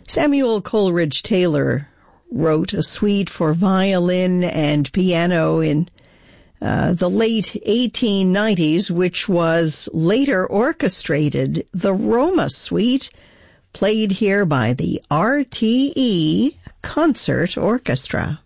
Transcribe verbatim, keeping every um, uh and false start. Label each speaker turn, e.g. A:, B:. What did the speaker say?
A: Samuel Coleridge Taylor wrote a suite for violin and piano in uh, the late eighteen nineties, which was later orchestrated. The Roma Suite, played here by the R T E Concert Orchestra.